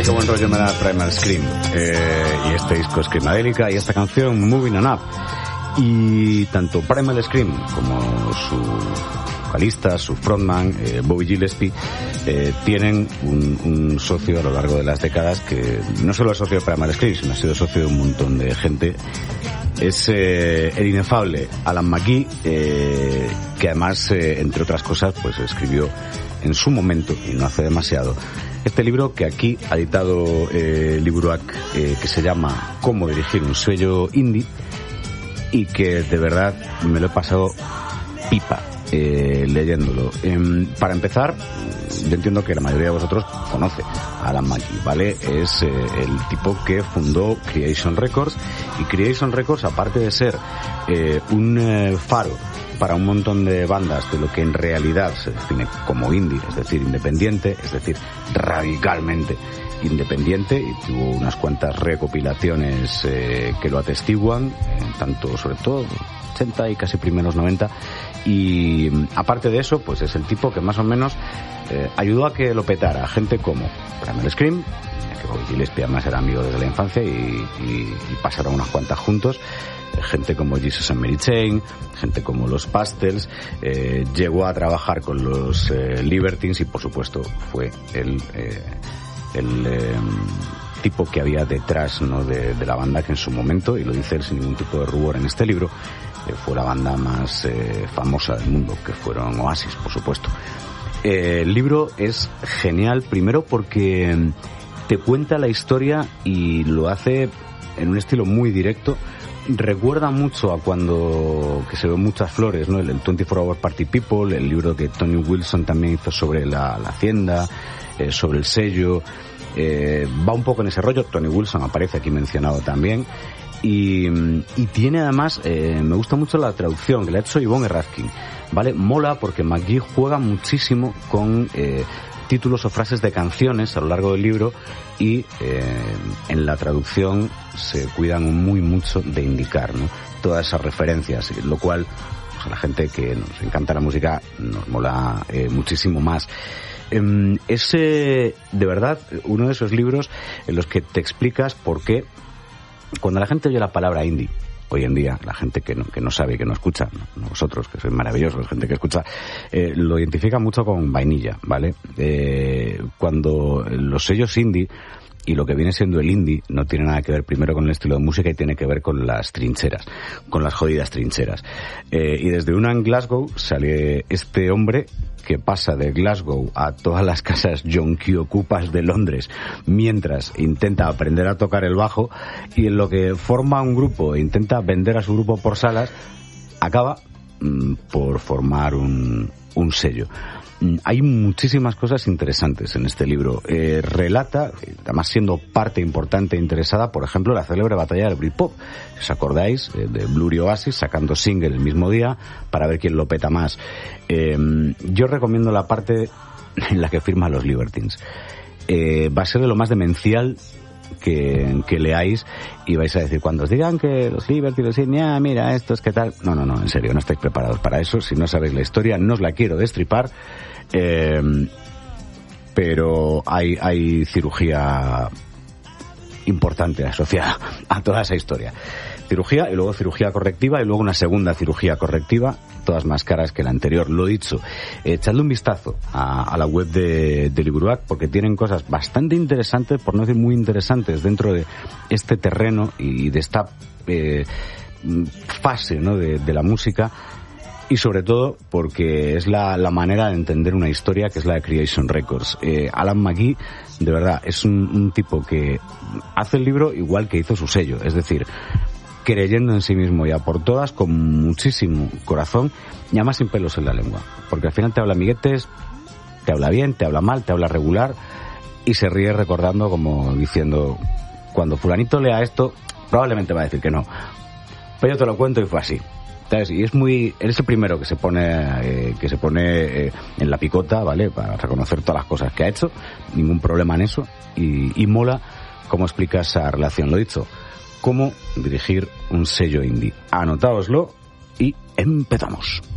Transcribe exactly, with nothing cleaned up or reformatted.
Ay, qué buen rollo me da Primal Scream. Eh, y este disco Screamadélica y esta canción Moving On Up. Y tanto Primal Scream como su vocalista, su frontman, eh, Bobby Gillespie, eh, tienen un, un socio a lo largo de las décadas que no solo es socio de Primal Scream, sino ha sido socio de un montón de gente. Es eh, el inefable Alan McGee, eh, que además, eh, entre otras cosas, pues escribió en su momento, y no hace demasiado, este libro que aquí ha editado eh, Liburuak, eh, que se llama Cómo dirigir un sello indie, y que de verdad me lo he pasado pipa eh, leyéndolo. Eh, para empezar, yo entiendo que la mayoría de vosotros conoce a Alan McGee, ¿vale? Es eh, el tipo que fundó Creation Records, y Creation Records, aparte de ser eh, un eh, faro para un montón de bandas de lo que en realidad se define como indie, es decir, independiente, es decir, radicalmente independiente, y tuvo unas cuantas recopilaciones eh, que lo atestiguan, eh, tanto sobre todo ochenta y casi primeros noventa, y aparte de eso, pues es el tipo que más o menos eh, ayudó a que lo petara gente como Primal Scream, que Bobby Gillespie además era amigo desde la infancia y, y, y pasaron unas cuantas juntos, gente como Jesus and Mary Chain, gente como los Pastels, eh, llegó a trabajar con los eh, Libertines, y por supuesto fue el eh, el eh, tipo que había detrás, ¿no?, de, de la banda, que en su momento, y lo dice él sin ningún tipo de rubor en este libro, eh, fue la banda más eh, famosa del mundo, que fueron Oasis, por supuesto. Eh, el libro es genial, primero porque te cuenta la historia y lo hace en un estilo muy directo. Recuerda mucho a cuando que se ven muchas flores, ¿no? El, el veinticuatro hour Party People, el libro que Tony Wilson también hizo sobre la, la hacienda, eh, sobre el sello. Eh, va un poco en ese rollo. Tony Wilson aparece aquí mencionado también. Y, y tiene además, eh, me gusta mucho la traducción que le ha hecho Yvonne Raskin, ¿vale? Mola porque McGee juega muchísimo con eh, títulos o frases de canciones a lo largo del libro, y eh, en la traducción se cuidan muy mucho de indicar, ¿no?, todas esas referencias, lo cual, pues, a la gente que nos encanta la música nos mola eh, muchísimo más. Eh, es eh, de verdad uno de esos libros en los que te explicas por qué cuando la gente oye la palabra indie hoy en día, la gente que no, que no sabe y que no escucha, no, vosotros, que sois maravillosos, gente que escucha, eh, lo identifica mucho con vainilla, ¿vale? Eh, cuando los sellos indie y lo que viene siendo el indie no tiene nada que ver primero con el estilo de música, y tiene que ver con las trincheras, con las jodidas trincheras. Eh, y desde una en Glasgow sale este hombre que pasa de Glasgow a todas las casas yonkiocupas de Londres mientras intenta aprender a tocar el bajo, y en lo que forma un grupo e intenta vender a su grupo por salas, acaba mmm, por formar un, un sello. Hay muchísimas cosas interesantes en este libro. Eh, relata, además siendo parte importante e interesada, por ejemplo, la célebre batalla del Britpop. ¿Os acordáis? Eh, de Blur y Oasis sacando single el mismo día para ver quién lo peta más. Eh, yo recomiendo la parte en la que firma los Libertines. Eh, va a ser de lo más demencial que, que leáis, y vais a decir, cuando os digan que los Libertines, ah, mira, esto es que tal... No, no, no, en serio, no estáis preparados para eso. Si no sabéis la historia, no os la quiero destripar. Eh, pero hay, hay cirugía importante asociada a toda esa historia. Cirugía, y luego cirugía correctiva, y luego una segunda cirugía correctiva, todas más caras que la anterior. Lo dicho, eh, echadle un vistazo a, a la web de, de Liburuak, porque tienen cosas bastante interesantes, por no decir muy interesantes, dentro de este terreno y de esta eh, fase, ¿no?, de, de la música. Y sobre todo porque es la, la manera de entender una historia, que es la de Creation Records. Eh, Alan McGee, de verdad, es un, un tipo que hace el libro igual que hizo su sello, es decir, creyendo en sí mismo y a por todas, con muchísimo corazón, y además sin pelos en la lengua. Porque al final te habla amiguetes, te habla bien, te habla mal, te habla regular, y se ríe recordando, como diciendo, cuando fulanito lea esto, probablemente va a decir que no. Pero yo te lo cuento y fue así. ¿Sabes? Y es muy, eres el primero que se pone eh, que se pone eh, en la picota, ¿vale?, para reconocer todas las cosas que ha hecho, ningún problema en eso, y, y mola cómo explica esa relación. Lo dicho, cómo dirigir un sello indie. Anotáoslo y empezamos.